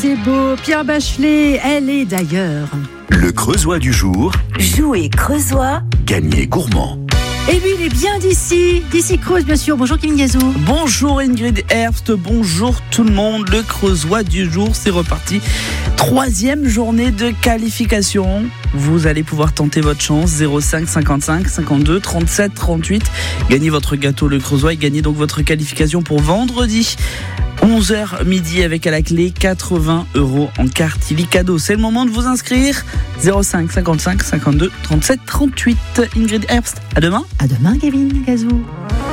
C'est beau, Pierre Bachelet, elle est d'ailleurs. Le Creusois du jour. Jouer Creusois. Gagner gourmand. Et lui, il est bien d'ici Creuse, bien sûr. Bonjour Kevin Gazou. Bonjour Ingrid Herbst, bonjour tout le monde. Le Creusois du jour, c'est reparti. 3e journée de qualification. Vous allez pouvoir tenter votre chance. 05 55 52 37 38. Gagnez votre gâteau Le Creusois et gagnez donc votre qualification pour vendredi. 11h midi avec à la clé 80 € en carte illicadeau. C'est le moment de vous inscrire. 05 55 52 37 38. Ingrid Herbst, à demain. À demain, Kevin Gazou.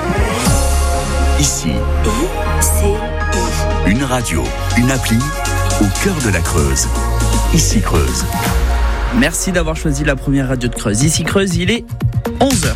Ici, ICI. une radio, une appli au cœur de la Creuse. Ici Creuse. Merci d'avoir choisi la première radio de Creuse. Ici Creuse, il est 11h.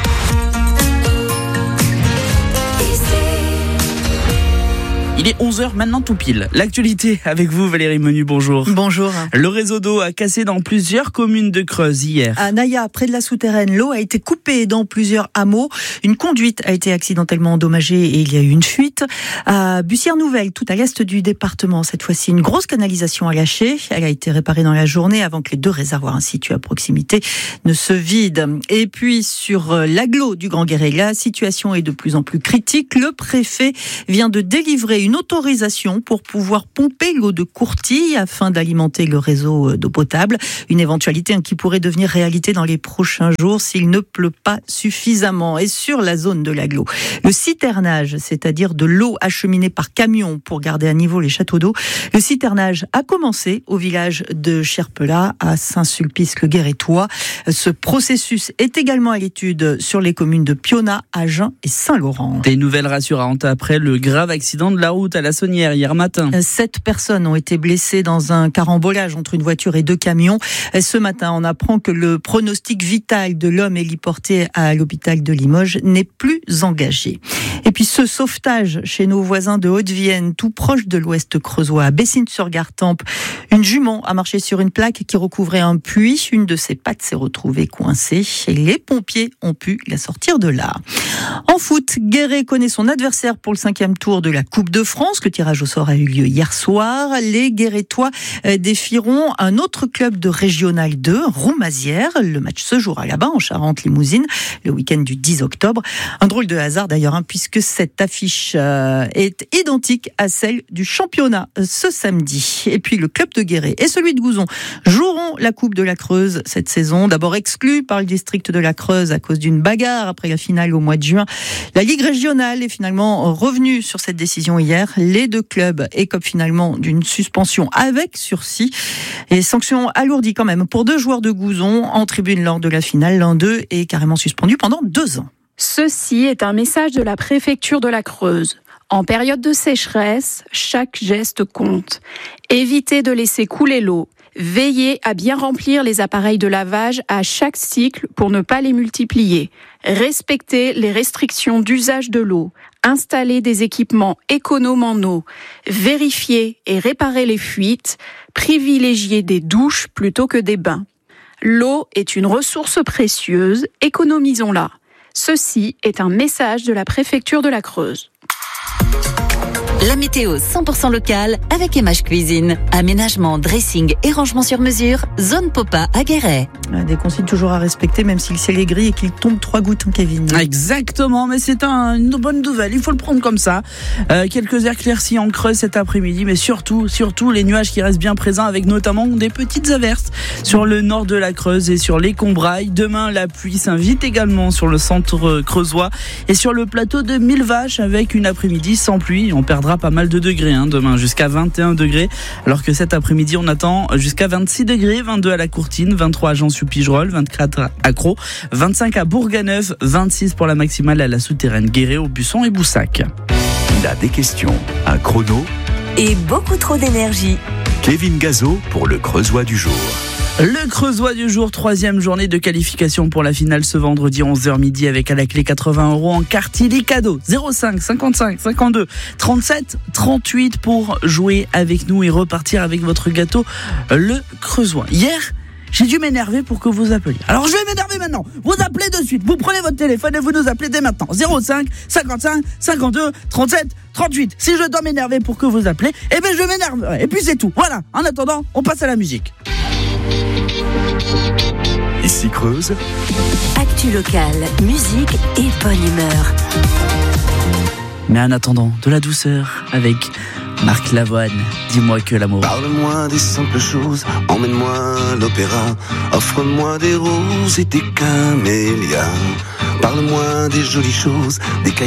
Il est 11h maintenant tout pile. L'actualité avec vous Valérie Menu, bonjour. Bonjour. Le réseau d'eau a cassé dans plusieurs communes de Creuse hier. À Naya, près de la souterraine, l'eau a été coupée dans plusieurs hameaux. Une conduite a été accidentellement endommagée et il y a eu une fuite. À Bussière-Nouvelle, tout à l'est du département, cette fois-ci, une grosse canalisation a lâché. Elle a été réparée dans la journée avant que les 2 réservoirs situés à proximité ne se vident. Et puis sur l'agglo du Grand Guéret, la situation est de plus en plus critique. Le préfet vient de délivrer une autorisation pour pouvoir pomper l'eau de Courtille afin d'alimenter le réseau d'eau potable. Une éventualité qui pourrait devenir réalité dans les prochains jours s'il ne pleut pas suffisamment. Et sur la zone de l'agglo, le citernage, c'est-à-dire de l'eau acheminée par camion pour garder à niveau les châteaux d'eau, le citernage a commencé au village de Cherpelat à Saint-Sulpice-le-Guérétois. Ce processus est également à l'étude sur les communes de Piona, Agen et Saint-Laurent. Des nouvelles rassurantes après le grave accident de la route à la Saunière hier matin. 7 personnes ont été blessées dans un carambolage entre une voiture et 2 camions. Ce matin, on apprend que le pronostic vital de l'homme héliporté à l'hôpital de Limoges n'est plus engagé. Et puis ce sauvetage chez nos voisins de Haute-Vienne, tout proche de l'ouest creusois, à Bessines-sur-Gartempe, une jument a marché sur une plaque qui recouvrait un puits. Une de ses pattes s'est retrouvée coincée et les pompiers ont pu la sortir de là. En foot, Guéret connaît son adversaire pour le 5e tour de la Coupe de France. Le tirage au sort a eu lieu hier soir. Les Guérétois défieront un autre club de Régional 2, Roumazières. Le match se jouera là-bas, en Charente-Limousine, le week-end du 10 octobre. Un drôle de hasard d'ailleurs, puisque cette affiche est identique à celle du championnat ce samedi. Et puis le club de Guéret et celui de Gouzon joueront la Coupe de la Creuse cette saison. D'abord exclus par le district de la Creuse à cause d'une bagarre après la finale au mois de juin. La Ligue régionale est finalement revenue sur cette décision hier. Les 2 clubs écopent finalement d'une suspension avec sursis et sanction alourdie quand même pour 2 joueurs de Gouzon en tribune lors de la finale. L'un d'eux est carrément suspendu pendant 2 ans. Ceci est un message de la préfecture de la Creuse. En période de sécheresse, chaque geste compte. Évitez de laisser couler l'eau. Veillez à bien remplir les appareils de lavage à chaque cycle pour ne pas les multiplier. Respectez les restrictions d'usage de l'eau. Installez des équipements économes en eau. Vérifiez et réparez les fuites. Privilégiez des douches plutôt que des bains. L'eau est une ressource précieuse, économisons-la. Ceci est un message de la préfecture de la Creuse. La météo 100% locale avec MH Cuisine. Aménagement, dressing et rangement sur mesure. Zone Popa à Guéret. Des consignes toujours à respecter, même si le ciel est gris et qu'il tombe 3 gouttes, Kevin. Exactement, mais c'est une bonne nouvelle. Il faut le prendre comme ça. Quelques éclaircies en Creuse cet après-midi, mais surtout les nuages qui restent bien présents, avec notamment des petites averses sur le nord de la Creuse et sur les Combrailles. Demain, la pluie s'invite également sur le centre creusois et sur le plateau de Millevaches, avec une après-midi sans pluie. On perdra pas mal de degrés demain, jusqu'à 21 degrés, alors que cet après-midi on attend jusqu'à 26 degrés, 22 à la Courtine, 23 à Jean-Sur-Pigerolles, 24 à Crau, 25 à Bourg-à-Neuve, 26 pour la maximale à la souterraine Guéret, au Busson et Boussac. Il a des questions, un chrono et beaucoup trop d'énergie. Kevin Gazou pour le Creusois du jour. Le Creusois du jour, 3e journée de qualification pour la finale ce vendredi 11h midi avec à la clé 80 € en carte illicadeau. 05 55 52 37 38 pour jouer avec nous et repartir avec votre gâteau Le Creusois. Hier, j'ai dû m'énerver pour que vous appeliez. Alors je vais m'énerver maintenant. Vous appelez de suite. Vous prenez votre téléphone et vous nous appelez dès maintenant. 05 55 52 37 38. Si je dois m'énerver pour que vous appelez, eh bien je m'énerverai. Et puis c'est tout. Voilà. En attendant, on passe à la musique. Ici Creuse. Actu locale, musique et bonne humeur. Mais en attendant, de la douceur avec Marc Lavoine. Dis-moi que l'amour. Parle-moi des simples choses, emmène-moi à l'opéra, offre-moi des roses et des camélias. Parle-moi des jolies choses, des cailloux.